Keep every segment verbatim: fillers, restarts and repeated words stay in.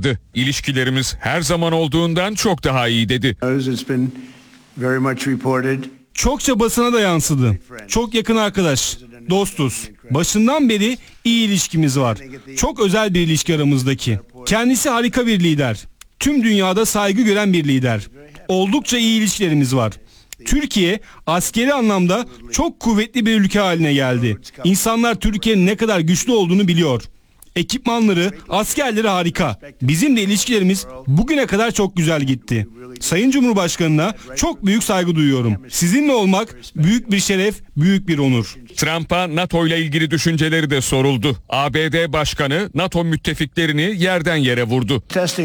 uyardı. İlişkilerimiz her zaman olduğundan çok daha iyi dedi. Çokça basına da yansıdı. Çok yakın arkadaş, dostuz. Başından beri iyi ilişkimiz var. Çok özel bir ilişki aramızdaki. Kendisi harika bir lider. Tüm dünyada saygı gören bir lider. Oldukça iyi ilişkilerimiz var. Türkiye askeri anlamda çok kuvvetli bir ülke haline geldi. İnsanlar Türkiye'nin ne kadar güçlü olduğunu biliyor. Ekipmanları, askerleri harika. Bizim de ilişkilerimiz bugüne kadar çok güzel gitti. Sayın Cumhurbaşkanı'na çok büyük saygı duyuyorum. Sizinle olmak büyük bir şeref, büyük bir onur. Trump'a NATO ile ilgili düşünceleri de soruldu. A B D Başkanı NATO müttefiklerini yerden yere vurdu.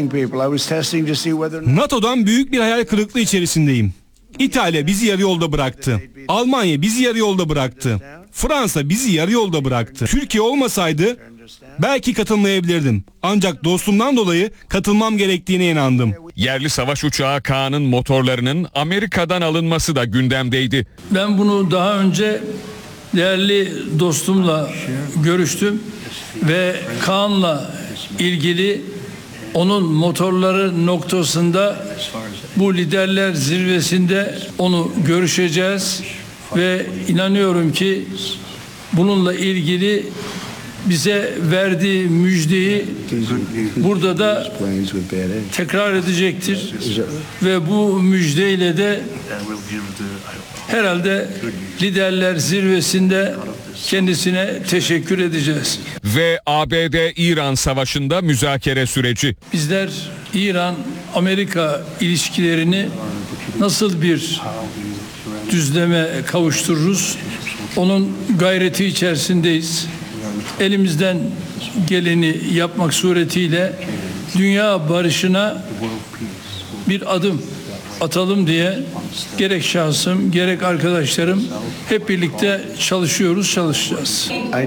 NATO'dan büyük bir hayal kırıklığı içerisindeyim. İtalya bizi yarı yolda bıraktı. Almanya bizi yarı yolda bıraktı. Fransa bizi yarı yolda bıraktı. Türkiye olmasaydı belki katılmayabilirdim. Ancak dostumdan dolayı katılmam gerektiğine inandım. Yerli savaş uçağı Kaan'ın motorlarının Amerika'dan alınması da gündemdeydi. Ben bunu daha önce değerli dostumla görüştüm ve Kaan'la ilgili onun motorları noktasında bu liderler zirvesinde onu görüşeceğiz ve inanıyorum ki bununla ilgili bize verdiği müjdeyi burada da tekrar edecektir ve bu müjdeyle de herhalde liderler zirvesinde kendisine teşekkür edeceğiz. Ve A B D-İran savaşında müzakere süreci. Bizler İran-Amerika ilişkilerini nasıl bir düzleme kavuştururuz? Onun gayreti içerisindeyiz. Elimizden geleni yapmak suretiyle dünya barışına bir adım atalım diye gerek şahsım gerek arkadaşlarım hep birlikte çalışıyoruz, çalışacağız.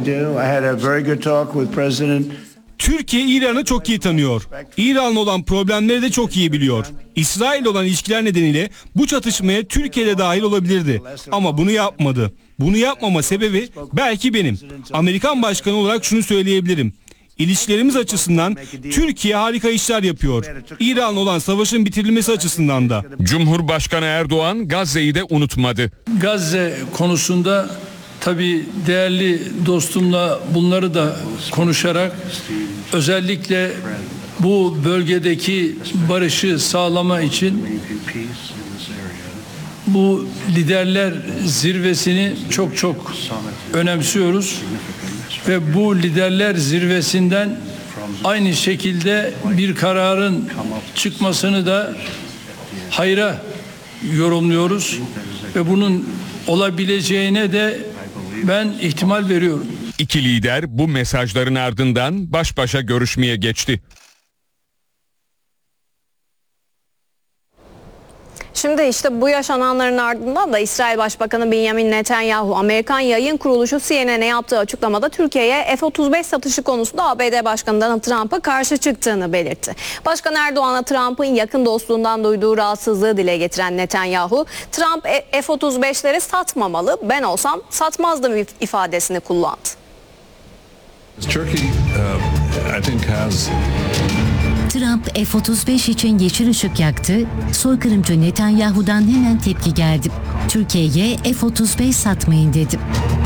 Türkiye İran'ı çok iyi tanıyor. İran'la olan problemleri de çok iyi biliyor. İsrail olan ilişkiler nedeniyle bu çatışmaya Türkiye'de dahil olabilirdi. Ama bunu yapmadı. Bunu yapmama sebebi belki benim. Amerikan başkanı olarak şunu söyleyebilirim. İlişkilerimiz açısından Türkiye harika işler yapıyor. İran'la olan savaşın bitirilmesi açısından da. Cumhurbaşkanı Erdoğan Gazze'yi de unutmadı. Gazze konusunda tabii değerli dostumla bunları da konuşarak özellikle bu bölgedeki barışı sağlama için bu liderler zirvesini çok çok önemsiyoruz ve bu liderler zirvesinden aynı şekilde bir kararın çıkmasını da hayra yorumluyoruz ve bunun olabileceğine de ben ihtimal veriyorum. İki lider bu mesajların ardından baş başa görüşmeye geçti. Şimdi işte bu yaşananların ardından da İsrail Başbakanı Benjamin Netanyahu, Amerikan yayın kuruluşu C N N'e yaptığı açıklamada Türkiye'ye F otuz beş satışı konusunda A B D Başkanı Donald Trump'a karşı çıktığını belirtti. Başkan Erdoğan'a Trump'ın yakın dostluğundan duyduğu rahatsızlığı dile getiren Netanyahu, Trump F otuz beşleri satmamalı, ben olsam satmazdım ifadesini kullandı. Turkey, uh, I think has Trump F otuz beş için yeşil ışık yaktı, soykırımcı Netanyahu'dan hemen tepki geldi. Türkiye'ye F otuz beş satmayın dedi.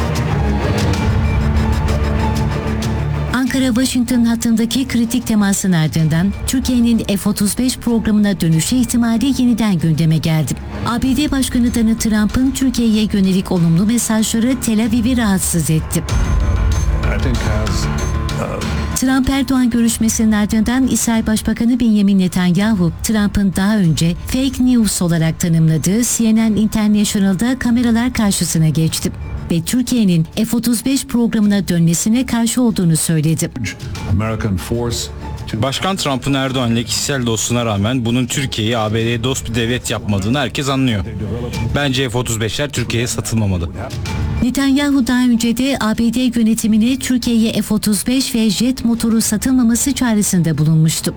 Ankara-Washington hattındaki kritik temasın ardından Türkiye'nin F otuz beş programına dönüşü ihtimali yeniden gündeme geldi. A B D Başkanı Donald Trump'ın Türkiye'ye yönelik olumlu mesajları Tel Aviv'i rahatsız etti. I think has Trump-Erdoğan görüşmesinin ardından İsrail Başbakanı Benjamin Netanyahu, Trump'ın daha önce fake news olarak tanımladığı C N N International'da kameralar karşısına geçti ve Türkiye'nin F otuz beş programına dönmesine karşı olduğunu söyledi. American force. Başkan Trump'ın Erdoğan'la kişisel dostluğuna rağmen bunun Türkiye'yi A B D'ye dost bir devlet yapmadığını herkes anlıyor. Bence F otuz beşler Türkiye'ye satılmamalı. Netanyahu daha önce de A B D yönetimine Türkiye'ye F otuz beş ve jet motoru satılmaması çağrısında bulunmuştu.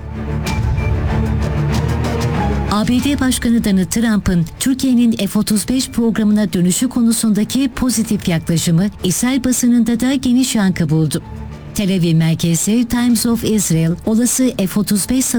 A B D Başkanı Donald Trump'ın Türkiye'nin F otuz beş programına dönüşü konusundaki pozitif yaklaşımı İsrail basınında da geniş yankı buldu. Tel Aviv merkezli Times of Israel olası F otuz beş